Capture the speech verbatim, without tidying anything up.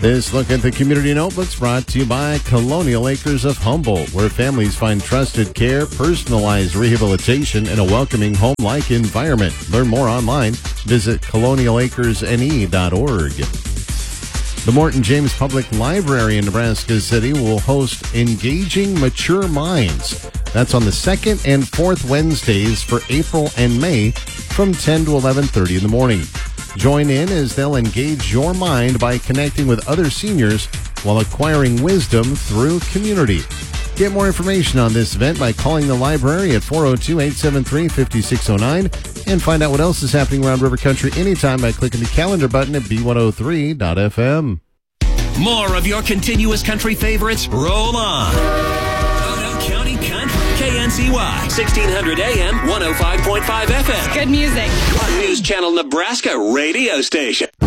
This look at the Community Notebooks brought to you by Colonial Acres of Humboldt, where families find trusted care, personalized rehabilitation, and a welcoming home-like environment. Learn more online. Visit colonial acres n e dot org. The Morton James Public Library in Nebraska City will host Engaging Mature Minds. That's on the second and fourth Wednesdays for April and May from ten to eleven thirty in the morning. Join in as they'll engage your mind by connecting with other seniors while acquiring wisdom through community. Get more information on this event by calling the library at four oh two, eight seven three, five six oh nine and find out what else is happening around River Country anytime by clicking the calendar button at b one oh three dot f m. More of your continuous country favorites roll on. Otoe County Country. K N C Y, sixteen hundred A M, one oh five point five F M. Good music. One News Channel Nebraska radio station.